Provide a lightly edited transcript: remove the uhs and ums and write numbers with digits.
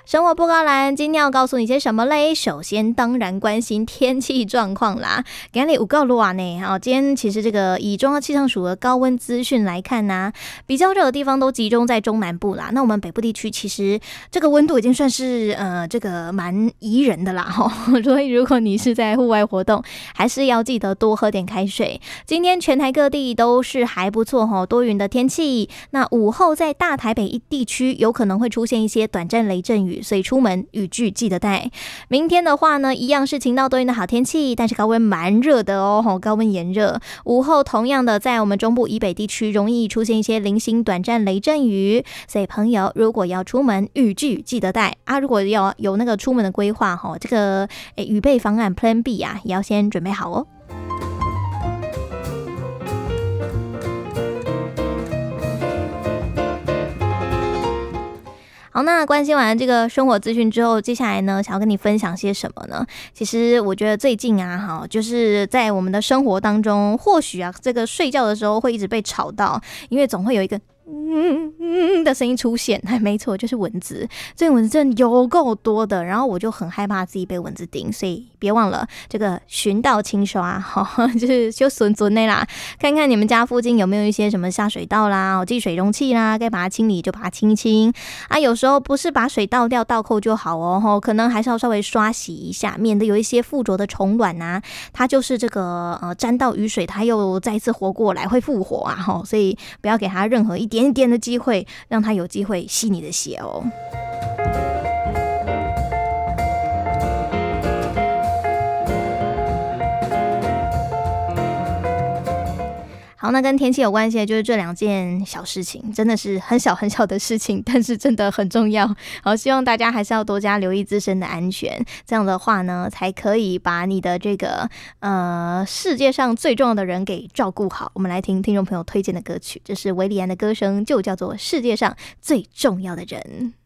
生活布告栏今天要告诉你些什么嘞？首先当然关心天气状况啦。今天有够热呢，今天其实这个以中央气象署的高温资讯来看呢，比较热的地方都集中在中南部啦。那我们北部地区其实这个温度已经算是这个蛮宜人的啦所以如果你是在户外活动，还是要记得多喝点开水。今天全台各地都是还不错多云的天气。那午后在大台北地区有可能会出现一些短暂雷阵雨，所以出门雨具记得带。明天的话呢，一样是晴到多云的好天气，但是高温蛮热的高温炎热。午后同样的在我们中部以北地区容易出现一些零星短暂雷阵雨，所以朋友如果要出门，雨具记得带啊。如果要有那个出门的规划这个预备方案 Plan B 啊，也要先准备好哦。好，那关心完这个生活资讯之后，接下来呢，想要跟你分享些什么呢？其实我觉得最近啊，就是在我们的生活当中，或许啊，这个睡觉的时候会一直被吵到，因为总会有一个的声音出现，没错，就是蚊子。这蚊子真的有够多的，然后我就很害怕自己被蚊子叮，所以别忘了这个巡道清刷，就是就损的啦，看看你们家附近有没有一些什么下水道啦、积水容器啦，该把它清理就把它清清啊。有时候不是把水倒掉倒扣就好可能还是要稍微刷洗一下，免得有一些附着的虫卵啊，它就是这个沾到雨水，它又再次活过来会复活啊所以不要给它任何一点点的机会，让它有机会吸你的血哦。好，那跟天气有关系的就是这两件小事情，真的是很小很小的事情，但是真的很重要。好，希望大家还是要多加留意自身的安全，这样的话呢，才可以把你的这个世界上最重要的人给照顾好。我们来听听众朋友推荐的歌曲，这是维里安的歌声，就叫做《世界上最重要的人》。